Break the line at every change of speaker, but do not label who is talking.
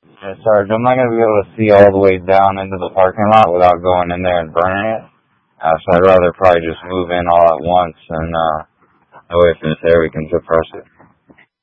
Yeah, Sarge, I'm not going to be able to see all the way down into the parking lot without going in there and burning it. So I'd rather probably just move in all at once, and that way if it's there, we can suppress it.